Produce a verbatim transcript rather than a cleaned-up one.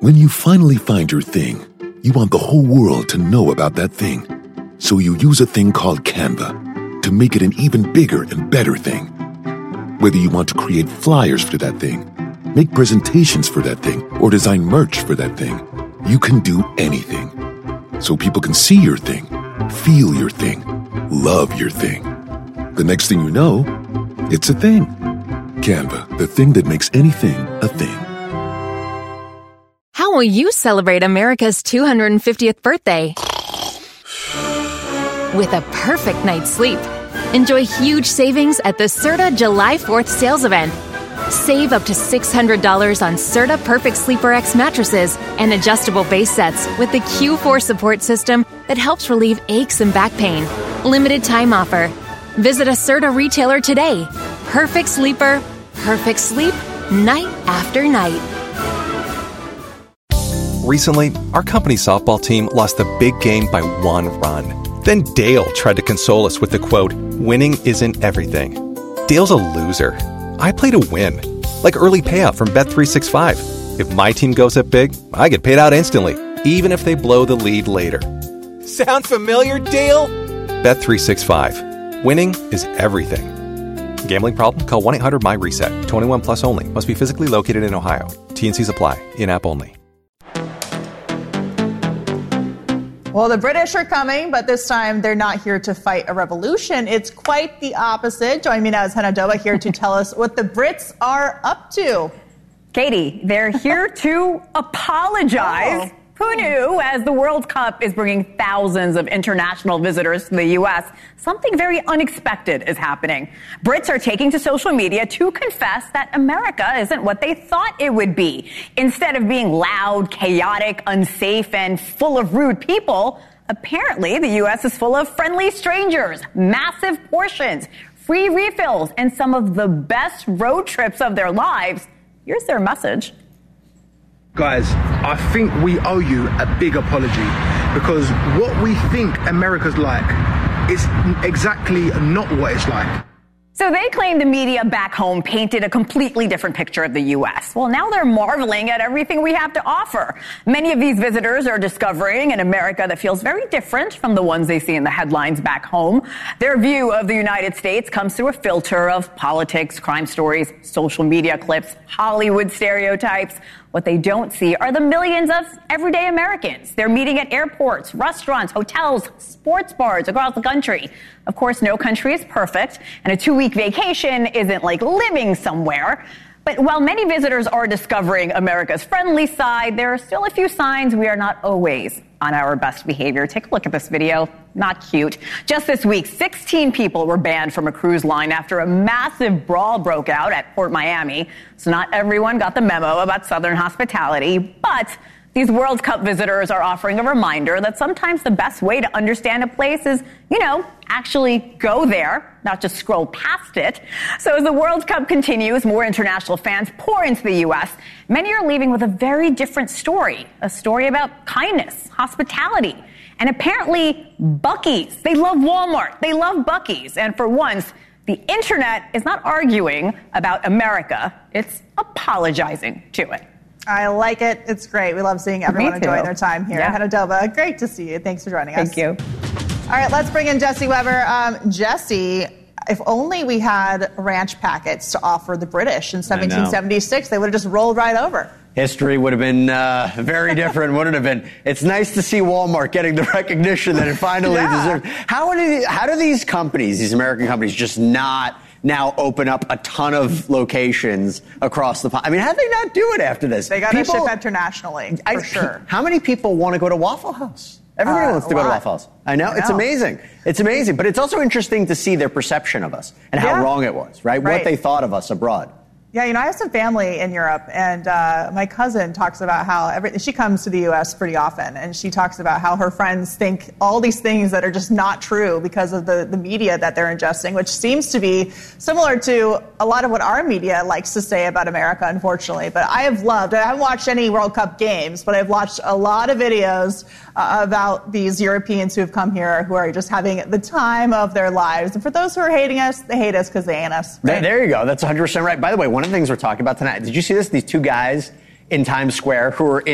When you finally find your thing, you want the whole world to know about that thing. So you use a thing called Canva to make it an even bigger and better thing. Whether you want to create flyers for that thing, make presentations for that thing, or design merch for that thing, you can do anything. So people can see your thing, feel your thing, love your thing. The next thing you know, it's a thing. Canva, the thing that makes anything a thing. How will you celebrate America's two hundred fiftieth birthday? With a perfect night's sleep. Enjoy huge savings at the Serta July fourth sales event. Save up to six hundred dollars on Serta Perfect Sleeper X mattresses and adjustable base sets with the Q four support system that helps relieve aches and back pain. Limited time offer. Visit a Serta retailer today. Perfect sleeper, perfect sleep, night after night. Recently, our company softball team lost the big game by one run. Then Dale tried to console us with the quote, "Winning isn't everything." Dale's a loser. I play to win. Like early payout from Bet three sixty-five. If my team goes up big, I get paid out instantly, even if they blow the lead later. Sound familiar, Dale? Bet three sixty-five. Winning is everything. Gambling problem? Call one eight hundred M Y reset. twenty-one plus only. Must be physically located in Ohio. T and Cs apply. In-app only. Well, the British are coming, but this time they're not here to fight a revolution. It's quite the opposite. Join me now is Hannah Doba here to tell us what the Brits are up to. Katie, they're here to apologize. Oh. Who knew? As the World Cup is bringing thousands of international visitors to the U S, something very unexpected is happening. Brits are taking to social media to confess that America isn't what they thought it would be. Instead of being loud, chaotic, unsafe, and full of rude people, apparently the U S is full of friendly strangers, massive portions, free refills, and some of the best road trips of their lives. Here's their message. Guys, I think we owe you a big apology because what we think America's like is exactly not what it's like. So they claim the media back home painted a completely different picture of the U S. Well, now they're marveling at everything we have to offer. Many of these visitors are discovering an America that feels very different from the ones they see in the headlines back home. Their view of the United States comes through a filter of politics, crime stories, social media clips, Hollywood stereotypes. What they don't see are the millions of everyday Americans. They're meeting at airports, restaurants, hotels, sports bars across the country. Of course, no country is perfect, and a two-week vacation isn't like living somewhere. But while many visitors are discovering America's friendly side, there are still a few signs we are not always on our best behavior. Take a look at this video. Not cute. Just this week, sixteen people were banned from a cruise line after a massive brawl broke out at Port Miami. So not everyone got the memo about Southern hospitality, but these World Cup visitors are offering a reminder that sometimes the best way to understand a place is, you know, actually go there, not just scroll past it. So as the World Cup continues, more international fans pour into the U S. Many are leaving with a very different story, a story about kindness, hospitality, and apparently Buc-ee's. They love Walmart. They love Buc-ee's. And for once, the internet is not arguing about America. It's apologizing to it. I like it. It's great. We love seeing everyone enjoying their time here. Yeah. Hannah Doba, great to see you. Thanks for joining us. Thank you. All right, let's bring in Jesse Weber. Um, Jesse, if only we had ranch packets to offer the British in seventeen seventy-six, they would have just rolled right over. History would have been uh, very different, wouldn't it have been? It's nice to see Walmart getting the recognition that it finally yeah. deserves. How do, how do these companies, these American companies, just not now open up a ton of locations across the pond? I mean, how do they not do it after this? They got to ship internationally, for I, sure. How many people want to go to Waffle House? Everybody uh, wants to go to Waffle House. I know, I know. It's amazing. It's amazing. But it's also interesting to see their perception of us and how yeah. wrong it was, right? right? What they thought of us abroad. Yeah, you know, I have some family in Europe, and uh, my cousin talks about how every, she comes to the U S pretty often, and she talks about how her friends think all these things that are just not true because of the, the media that they're ingesting, which seems to be similar to a lot of what our media likes to say about America, unfortunately. But I have loved, I haven't watched any World Cup games, but I've watched a lot of videos uh, about these Europeans who have come here who are just having the time of their lives. And for those who are hating us, they hate us because they ain't us. Right? There you go. That's one hundred percent right. By the way, one of the things we're talking about tonight, did you see this? These two guys in Times Square who were in